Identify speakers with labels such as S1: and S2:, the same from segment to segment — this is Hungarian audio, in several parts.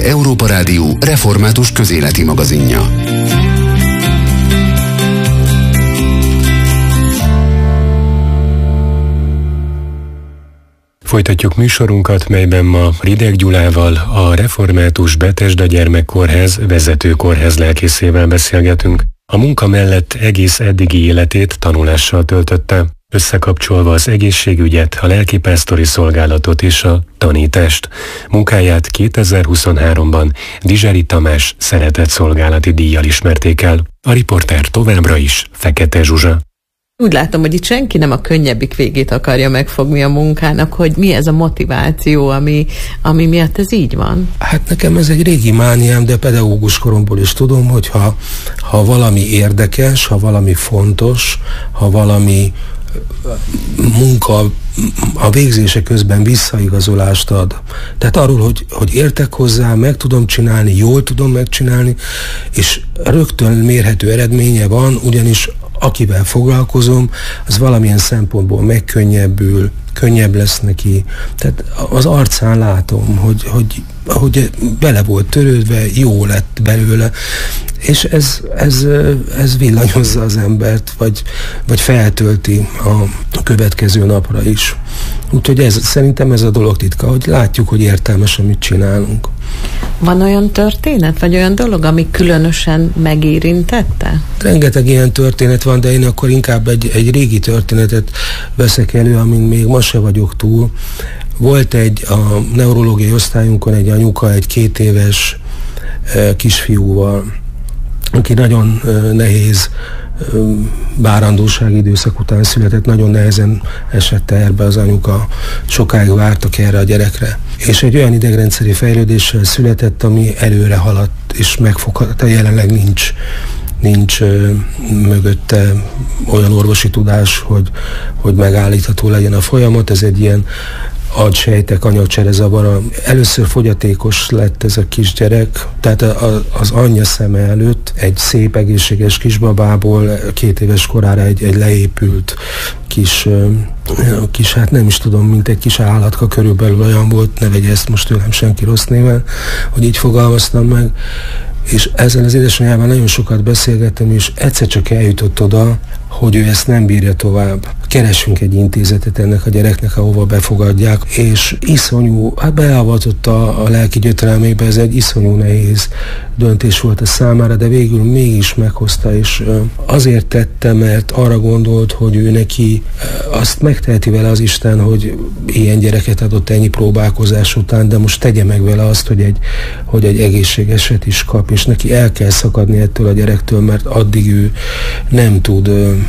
S1: Európa Rádió református közéleti magazinja.
S2: Folytatjuk műsorunkat, melyben ma Rideg Gyulával, a Református Bethesda Gyermekkórház vezető kórházlelkészével beszélgetünk. A munka mellett egész eddigi életét tanulással töltötte, összekapcsolva az egészségügyet, a lelkipásztori szolgálatot és a tanítást. Munkáját 2023-ban Dizseri Tamás szeretett szolgálati díjjal ismerték el. A riporter továbbra is Fekete Zsuzsa.
S3: Úgy látom, hogy itt senki nem a könnyebbik végét akarja megfogni a munkának, hogy mi ez a motiváció, ami miatt ez így van?
S4: Hát nekem ez egy régi mániám, de pedagógus koromból is tudom, hogy ha valami érdekes, ha valami fontos, ha valami munka a végzése közben visszaigazolást ad. Tehát arról, hogy értek hozzá, meg tudom csinálni, jól tudom megcsinálni, és rögtön mérhető eredménye van, ugyanis akivel foglalkozom, az valamilyen szempontból megkönnyebbül, könnyebb lesz neki. Tehát az arcán látom, hogy bele volt törődve, jó lett belőle, és ez villanyozza az embert, vagy feltölti a következő napra is. Úgyhogy szerintem ez a dolog titka, hogy látjuk, hogy értelmes, amit csinálunk.
S3: Van olyan történet, vagy olyan dolog, ami különösen megérintette?
S4: Rengeteg ilyen történet van, de én akkor inkább egy régi történetet veszek elő, amin még ma se vagyok túl. Volt a neurológiai osztályunkon egy anyuka, egy 2 éves kisfiúval, aki nagyon nehéz várandósági időszak után született, nagyon nehezen esett terbe az anyuka, sokáig vártak erre a gyerekre. És egy olyan idegrendszeri fejlődéssel született, ami előre haladt, és megfoghatta, jelenleg nincs mögötte olyan orvosi tudás, hogy megállítható legyen a folyamat. Ez egy ilyen agysejtek, anyagcserezavar. Először fogyatékos lett ez a kisgyerek, tehát az anyja szeme előtt egy szép, egészséges kisbabából 2 éves korára egy leépült kis, hát nem is tudom, mint egy kis állatka, körülbelül olyan volt, ne vegye ezt most tőlem senki rossz néven, hogy így fogalmaztam meg. És ezzel az édesanyjával nagyon sokat beszélgettem, és egyszer csak eljutott oda, hogy ő ezt nem bírja tovább. Keresünk egy intézetet ennek a gyereknek, ahova befogadják, és iszonyú, beavatott a lelki gyötrelmébe, ez egy iszonyú nehéz döntés volt a számára, de végül mégis meghozta, és azért tette, mert arra gondolt, hogy ő neki azt megteheti vele az Isten, hogy ilyen gyereket adott ennyi próbálkozás után, de most tegye meg vele azt, hogy egy egészségeset is kap, és neki el kell szakadni ettől a gyerektől, mert addig ő nem tud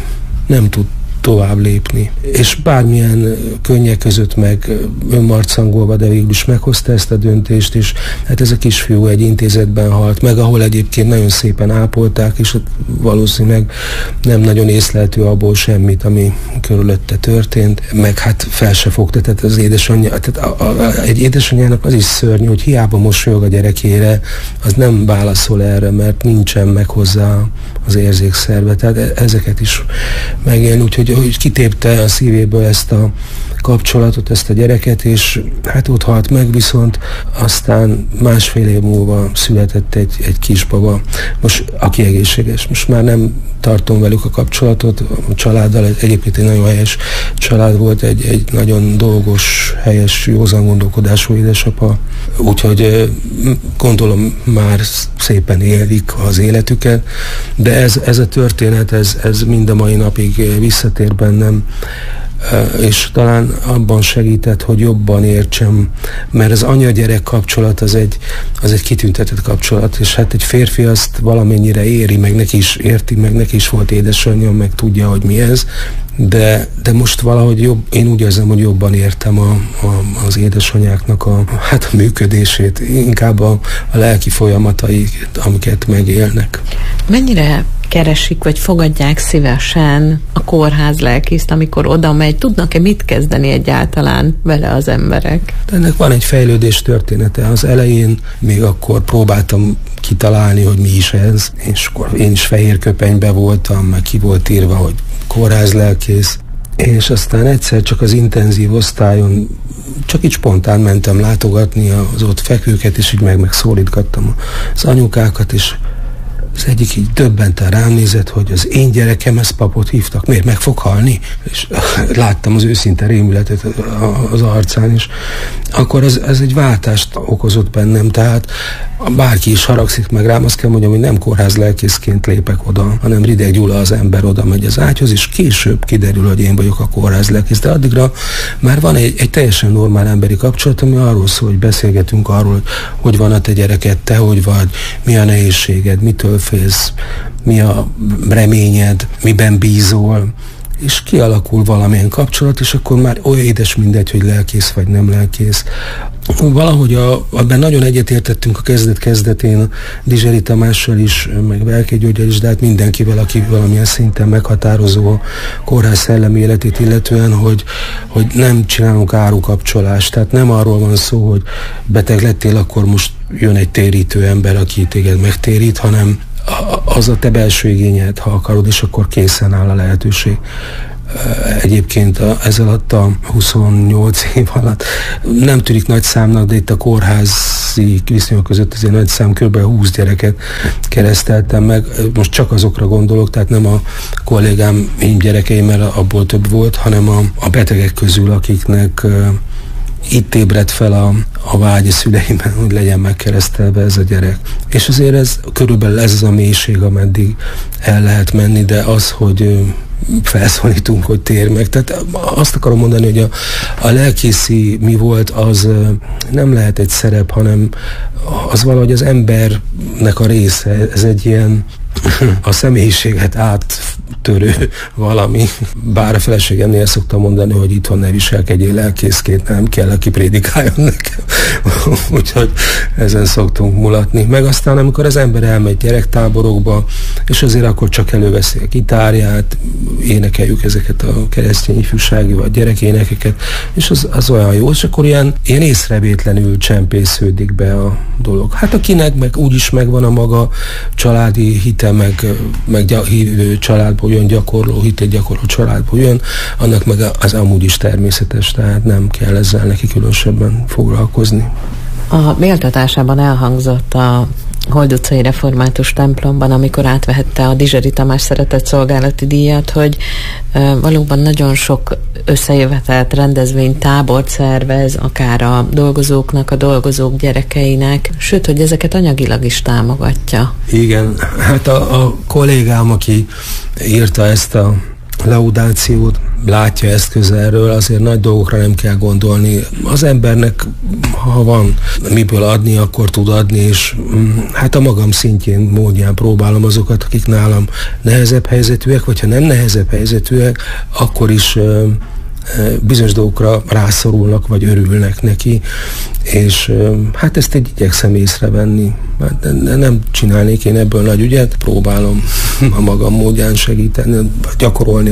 S4: tovább lépni. És bármilyen könnyek között meg önmarcangolva, de végül is meghozta ezt a döntést, és hát ez a kisfiú egy intézetben halt meg, ahol egyébként nagyon szépen ápolták, és valószínűleg nem nagyon észlelhető abból semmit, ami körülötte történt, meg hát fel se fogta, tehát az édesanyja, tehát egy édesanyjának az is szörnyű, hogy hiába mosolyog a gyerekére, az nem válaszol erre, mert nincsen meg hozzá az érzékszerve, tehát ezeket is megélni, úgyhogy kitépte a szívéből ezt a kapcsolatot, ezt a gyereket, és hát ott halt meg, viszont aztán 1,5 év múlva született egy kisbaba, most aki egészséges. Most már nem tartom velük a kapcsolatot, a családdal, egyébként egy nagyon helyes család volt, egy nagyon dolgos, helyes, józan gondolkodású édesapa, úgyhogy gondolom már szépen élik az életüket, de ez a történet, ez mind a mai napig visszatér bennem, és talán abban segített, hogy jobban értsem, mert az anya-gyerek kapcsolat az egy kitüntetett kapcsolat, és hát egy férfi azt valamennyire éri, meg neki is érti, meg neki is volt édesanyja, meg tudja, hogy mi ez, de most valahogy én úgy érzem, hogy jobban értem az édesanyáknak a működését, inkább a lelki folyamatait, amiket megélnek.
S3: Mennyire keresik, vagy fogadják szívesen a kórház lelkészt, amikor oda megy? Tudnak-e mit kezdeni egyáltalán vele az emberek?
S4: De ennek van egy fejlődés története. Az elején még akkor próbáltam kitalálni, hogy mi is ez, és akkor én is fehér köpenybe voltam, meg ki volt írva, hogy kórházlelkész, és aztán egyszer csak az intenzív osztályon csak így spontán mentem látogatni az ott fekvőket, és így megszólítgattam az anyukákat, és az egyik így döbbenten rám nézett, hogy az én gyerekem, ezt papot hívtak, miért meg fog halni? És láttam az őszinte rémületet az arcán, és akkor ez egy váltást okozott bennem, tehát bárki is haragszik meg rám, azt kell mondjam, hogy nem kórházlelkészként lépek oda, hanem Rideg Gyula az ember oda megy az ágyhoz, és később kiderül, hogy én vagyok a kórházlelkész, de addigra már van egy teljesen normál emberi kapcsolat, ami arról szól, hogy beszélgetünk arról, hogy van a te gyereket, te hogy vagy, mi a nehézséged, mitől félsz, mi a reményed, miben bízol, és kialakul valamilyen kapcsolat, és akkor már olyan édes mindegy, hogy lelkész vagy nem lelkész. Valahogy abban nagyon egyetértettünk a kezdet-kezdetén Dizseri Tamással is, meg Velkei Györggyel is, de hát mindenkivel, aki valamilyen szinten meghatározó a kórház szellemi életét illetően, hogy nem csinálunk árukapcsolást. Tehát nem arról van szó, hogy beteg lettél, akkor most jön egy térítő ember, aki téged megtérít, hanem az a te belső igényed, ha akarod, és akkor készen áll a lehetőség. Egyébként ez alatt a 28 év alatt nem tűnik nagy számnak, de itt a kórházi viszonyok között azért nagy szám, kb. 20 gyereket kereszteltem meg. Most csak azokra gondolok, tehát nem a kollégám, én gyerekeim, mert abból több volt, hanem a betegek közül, akiknek itt ébredt fel a vágy a szüleimben, hogy legyen megkeresztelve ez a gyerek. És azért ez körülbelül ez az a mélység, ameddig el lehet menni, de az, hogy felszólítunk, hogy térj meg. Tehát azt akarom mondani, hogy a lelkészi mi volt, az nem lehet egy szerep, hanem az valahogy az embernek a része. Ez egy ilyen a személyiséget áttörő valami. Bár a feleségemnél szoktam mondani, hogy itthon ne viselkedjél lelkészként, nem kell, aki prédikáljon nekem. Úgyhogy ezen szoktunk mulatni. Meg aztán, amikor az ember elmegy gyerektáborokba, és azért akkor csak előveszi a gitárját, énekeljük ezeket a keresztény ifjúsági vagy gyerekénekeket, és az olyan jó, és akkor ilyen észrevétlenül csempésződik be a dolog. Hát akinek meg úgyis megvan a maga családi hite, meg hívő családból jön, gyakorló hitét gyakorló családból jön, annak meg az amúgy is természetes, tehát nem kell ezzel neki különösebben foglalkozni.
S3: A méltatásában elhangzott a Hold utcai református templomban, amikor átvehette a Dizseri Tamás szeretetszolgálati díjat, hogy valóban nagyon sok összejövetelt rendezvény, tábort szervez, akár a dolgozóknak, a dolgozók gyerekeinek, sőt, hogy ezeket anyagilag is támogatja.
S4: Igen, hát a kollégám, aki írta ezt a laudációt, látja ezt közelről, azért nagy dolgokra nem kell gondolni. Az embernek, ha van miből adni, akkor tud adni, és hát a magam szintjén, módján próbálom azokat, akik nálam nehezebb helyzetűek, vagy ha nem nehezebb helyzetűek, akkor is bizonyos dolgokra rászorulnak, vagy örülnek neki, és hát ezt igyekszem észrevenni. Nem csinálnék én ebből nagy ügyet, próbálom a magam módján segíteni, gyakorolni.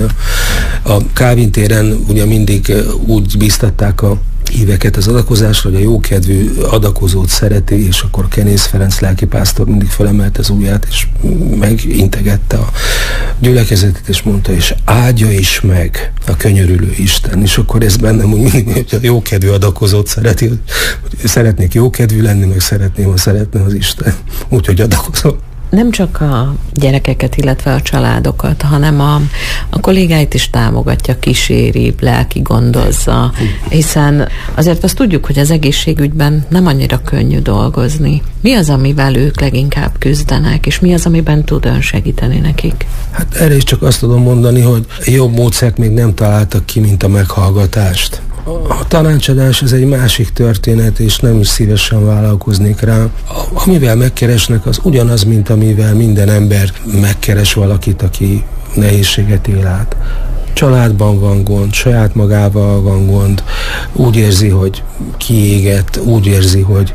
S4: A Kálvin téren ugye mindig úgy bíztatták a híveket az adakozásra, hogy a jókedvű adakozót szereti, és akkor Kenész Ferenc lelkipásztor mindig felemelte az ujját, és megintegette a gyülekezetet, és mondta, és áldja is meg a könyörülő Isten. És akkor ez bennem úgy mindig, hogy a jókedvű adakozót szereti, hogy szeretnék jókedvű lenni, meg szeretném, ha szeretne az Isten. Úgyhogy adakozom.
S3: Nem csak a gyerekeket, illetve a családokat, hanem a kollégáit is támogatja, kíséri, lelki gondozza, hiszen azért azt tudjuk, hogy az egészségügyben nem annyira könnyű dolgozni. Mi az, amivel ők leginkább küzdenek, és mi az, amiben tud ön segíteni nekik? Hát
S4: erre is csak azt tudom mondani, hogy jobb módszert még nem találtak ki, mint a meghallgatást. A tanácsadás ez egy másik történet, és nem is szívesen vállalkoznék rá. Amivel megkeresnek, az ugyanaz, mint amivel minden ember megkeres valakit, aki nehézséget él át. Családban van gond, saját magával van gond, úgy érzi, hogy kiégett, úgy érzi, hogy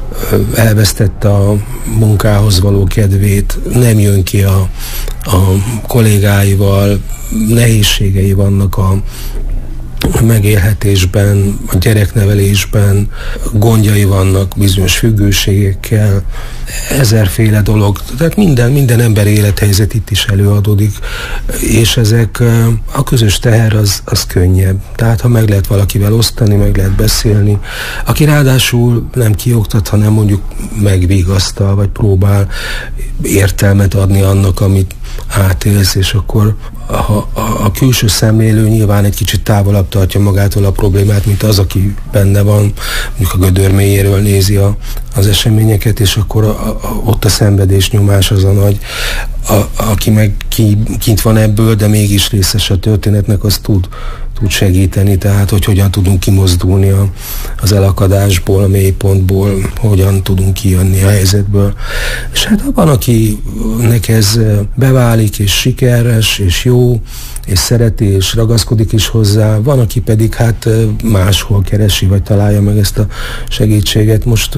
S4: elvesztette a munkához való kedvét, nem jön ki a kollégáival, nehézségei vannak megélhetésben, a gyereknevelésben gondjai vannak bizonyos függőségekkel, ezerféle dolog, tehát minden ember élethelyzet itt is előadódik, és ezek a közös teher az könnyebb. Tehát ha meg lehet valakivel osztani, meg lehet beszélni, aki ráadásul nem kioktat, hanem mondjuk megvigasztal, vagy próbál értelmet adni annak, amit átélsz, és akkor a külső szemlélő nyilván egy kicsit távolabb tartja magától a problémát, mint az, aki benne van, mondjuk a gödör mélyéről nézi az eseményeket, és akkor ott a szenvedés nyomás az a nagy. Aki meg kint van ebből, de mégis részes a történetnek, az tud segíteni, tehát hogy hogyan tudunk kimozdulni az elakadásból, a mélypontból, hogyan tudunk kijönni a helyzetből. És hát van, akinek ez beválik, és sikeres, és jó, és szereti, és ragaszkodik is hozzá, van, aki pedig hát máshol keresi, vagy találja meg ezt a segítséget. Most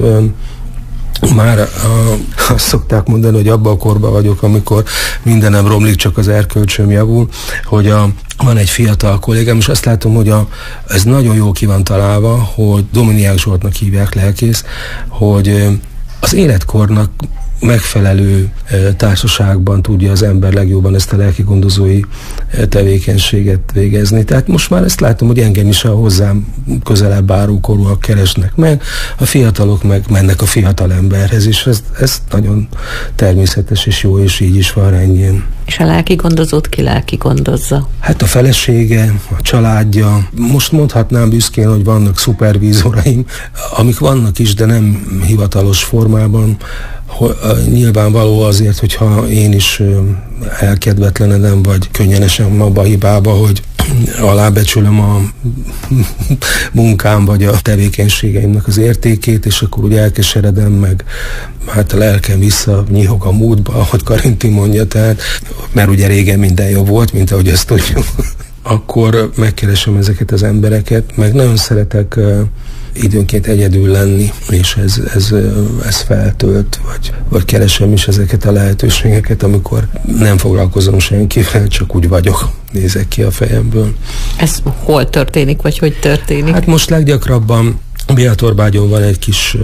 S4: már azt szokták mondani, hogy abban a korban vagyok, amikor mindenem romlik, csak az erkölcsöm javul, hogy van egy fiatal kollégám, és azt látom, hogy ez nagyon jól ki van találva, hogy Dominiák Zsoltnak hívják, lelkész, hogy az életkornak megfelelő társaságban tudja az ember legjobban ezt a lelkigondozói tevékenységet végezni. Tehát most már ezt látom, hogy engem is a hozzám közelebb álló korúak keresnek meg, a fiatalok meg mennek a fiatal emberhez, és ez nagyon természetes és jó, és így is van rendjén.
S3: És a lelkigondozót ki lelkigondozza? Hát
S4: a felesége, a családja. Most mondhatnám büszkén, hogy vannak szupervízoraim, amik vannak is, de nem hivatalos formában. Nyilvánvaló azért, hogyha én is elkedvetlenedem, vagy könnyen esem abba a hibába, hogy alábecsülöm a munkám, vagy a tevékenységeimnek az értékét, és akkor úgy elkeseredem, meg hát a lelkem visszanyihog a múltba, ahogy Karinti mondja, tehát, mert ugye régen minden jobb volt, mint ahogy ezt tudjuk. Akkor megkeresem ezeket az embereket, meg nagyon szeretek időnként egyedül lenni, és ez feltölt, vagy keresem is ezeket a lehetőségeket, amikor nem foglalkozom senkivel, csak úgy vagyok, nézek ki a fejemből.
S3: Ez hol történik, vagy hogy történik?
S4: Hát most leggyakrabban Bihatorbágyon van egy kis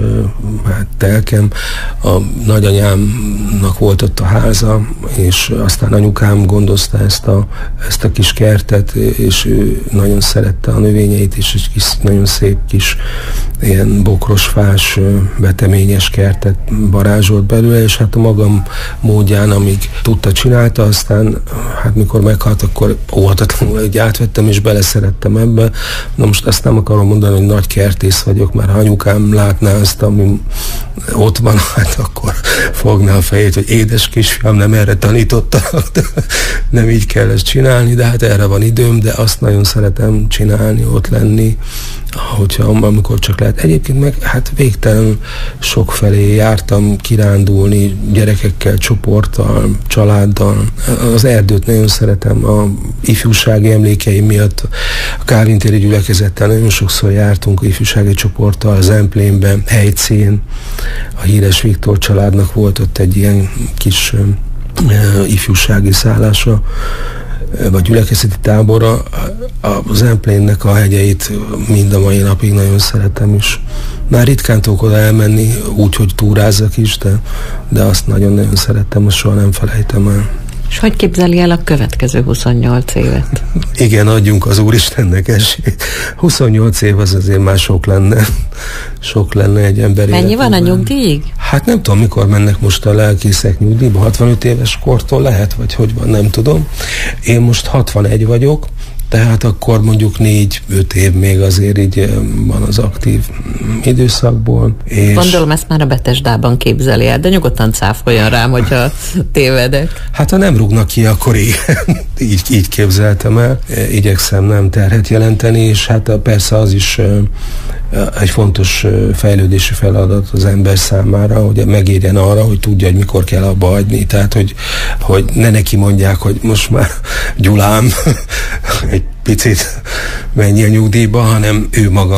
S4: telkem, a nagyanyámnak volt ott a háza, és aztán anyukám gondozta ezt a kis kertet, és ő nagyon szerette a növényeit, és egy kis, nagyon szép kis ilyen bokrosfás, veteményes kertet varázsolt belőle, és hát a magam módján, amíg tudta, csinálta, aztán hát mikor meghalt, akkor óhatatlanul egy átvettem, és beleszerettem ebbe. Na most azt nem akarom mondani, hogy nagy kertész vagyok, mert ha anyukám látná azt, ami ott van, hát akkor fogná a fejét, hogy édes kisfiam, nem erre tanítottak, nem így kell ezt csinálni, de hát erre van időm, de azt nagyon szeretem csinálni, ott lenni, amikor csak lehet. Egyébként meg hát végtelen sokfelé jártam kirándulni, gyerekekkel, csoporttal, családdal. Az erdőt nagyon szeretem, a ifjúsági emlékeim miatt a Kálvin téri gyülekezettel nagyon sokszor jártunk ifjúsági csoporttal, az Zemplénben, Helycén, a híres Viktor családnak volt ott egy ilyen kis ifjúsági szállása, vagy gyülekezeti tábora. A Zemplénnek a hegyeit mind a mai napig nagyon szeretem is. Már ritkán tudok oda elmenni, úgy, hogy túrázzak is, de azt nagyon-nagyon szerettem, azt soha nem felejtem el.
S3: És hogy képzeli el a következő 28 évet?
S4: Igen, adjunk az Úristennek esélyt. 28 év az azért már sok lenne. Sok lenne egy ember életében.
S3: Mennyi van a nyugdíjig?
S4: Hát nem tudom, mikor mennek most a lelkészek nyugdíjba. 65 éves kortól lehet, vagy hogy van, nem tudom. Én most 61 vagyok, tehát akkor mondjuk 4-5 év még azért így van az aktív időszakból. És
S3: gondolom ezt már a Betesdában képzeli el, de nyugodtan cáfoljon rám, hogyha tévedek.
S4: Hát ha nem rúgnak ki, akkor így képzeltem el. Igyekszem nem terhet jelenteni, és hát persze az is egy fontos fejlődési feladat az ember számára, hogy megérjen arra, hogy tudja, hogy mikor kell abba hagyni. Tehát, hogy ne neki mondják, hogy most már Gyulám, egy picit menjél nyugdíjba, hanem ő maga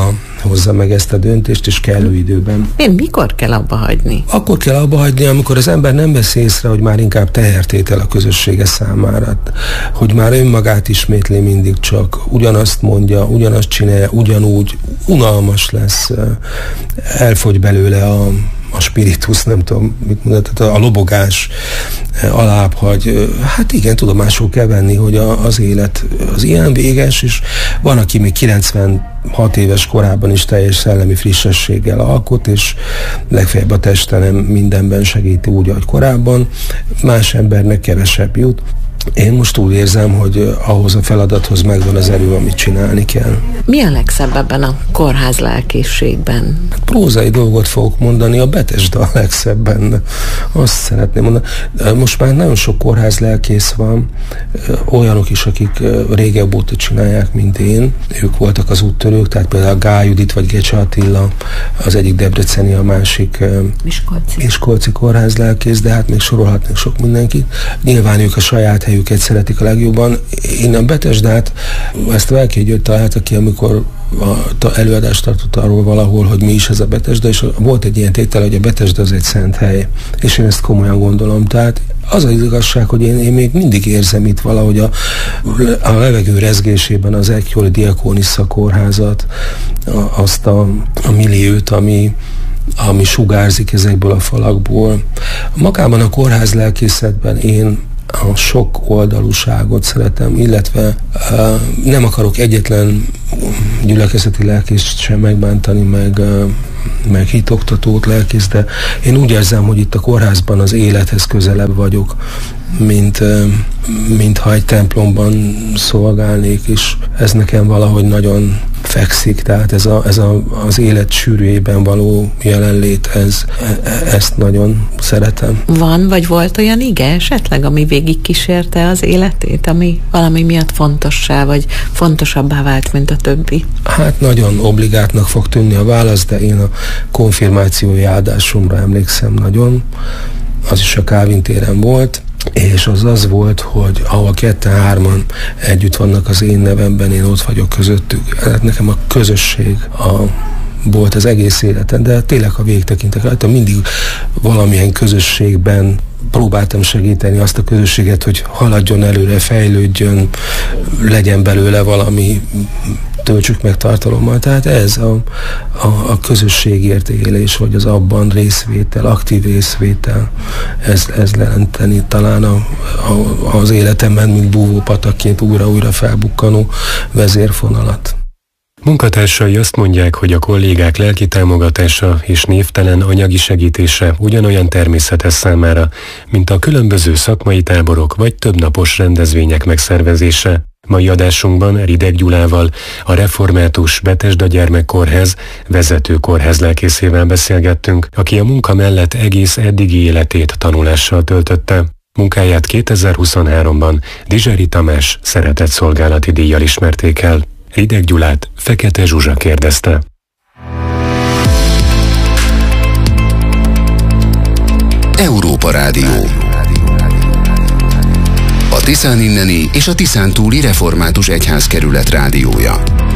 S4: hozza meg ezt a döntést, és kellő időben.
S3: Mikor kell abba hagyni?
S4: Akkor kell abba hagyni, amikor az ember nem vesz észre, hogy már inkább tehertétel a közössége számára, hogy már önmagát ismétli mindig csak, ugyanazt mondja, ugyanazt csinálja, ugyanúgy, unalmas lesz, elfogy belőle a spiritus, nem tudom, mit mondod, a lobogás alább, hogy hát igen, tudomásul kell venni, hogy az élet az ilyen véges, és van, aki még 96 éves korában is teljes szellemi frissességgel alkot, és legfeljebb a teste nem mindenben segíti úgy, ahogy korábban, más embernek kevesebb jut. Én most úgy érzem, hogy ahhoz a feladathoz megvan az erő, amit csinálni kell.
S3: Mi a legszebb ebben a kórház lelkészségben?
S4: Hát prózai dolgot fogok mondani, a Betesda a legszebb benne. Azt szeretném mondani. Most már nagyon sok kórház lelkész van, olyanok is, akik régebb óta csinálják, mint én. Ők voltak az úttörők, tehát például Gály Judit vagy Gecse Attila, az egyik debreceni, a másik miskolci kórház lelkész, de hát még sorolhatnak sok mindenkit. Nyilván ők a saját helyüket szeretik a legjobban. Én a Betesdát, ezt Velkei György találta ki, amikor előadást tartott arról valahol, hogy mi is ez a Betesda, és volt egy ilyen tétel, hogy a Betesda az egy szent hely. És én ezt komolyan gondolom. Tehát az az igazság, hogy én még mindig érzem itt valahogy a levegő rezgésében az Egykori Diakonissza kórházat, azt a milliót, ami sugárzik ezekből a falakból. Magában a kórház lelkészetben én a sok oldalúságot szeretem, illetve nem akarok egyetlen gyülekezeti lelkészt sem megbántani, meg hitoktatót, lelkész, de én úgy érzem, hogy itt a kórházban az élethez közelebb vagyok, mint ha egy templomban szolgálnék, és ez nekem valahogy nagyon fekszik, tehát ez az élet sűrűjében való jelenlét, ezt nagyon szeretem.
S3: Van, vagy volt olyan ige esetleg, ami végigkísérte az életét, ami valami miatt fontossá, vagy fontosabbá vált, mint a többi? Hát
S4: nagyon obligátnak fog tűnni a válasz, de én a konfirmációi áldásomra emlékszem nagyon. Az is a Kálvin téren volt, és az volt, hogy ahol 2-3-an együtt vannak az én nevemben, én ott vagyok közöttük. Hát nekem a közösség volt az egész életem, de tényleg, ha végtekintek rajta, mindig valamilyen közösségben próbáltam segíteni azt a közösséget, hogy haladjon előre, fejlődjön, legyen belőle valami, töltsük meg tartalommal. Tehát ez a közösségért élés, vagy az abban részvétel, aktív részvétel, ez jelenteni talán az életemben, mint búvópatakként újra-újra felbukkanó vezérfonalat.
S2: Munkatársai azt mondják, hogy a kollégák lelki támogatása és névtelen anyagi segítése ugyanolyan természetes számára, mint a különböző szakmai táborok vagy többnapos rendezvények megszervezése. Mai adásunkban Rideg Gyulával, a Református Betesda Gyermekkórház vezető kórházlelkészével beszélgettünk, aki a munka mellett egész eddigi életét tanulással töltötte. Munkáját 2023-ban Dizseri Tamás szeretetszolgálati díjjal ismerték el. Rideg Gyulát Fekete Zsuzsa kérdezte.
S1: Európa Rádió. A Tiszán inneni és a Tiszántúli Református Egyházkerület rádiója.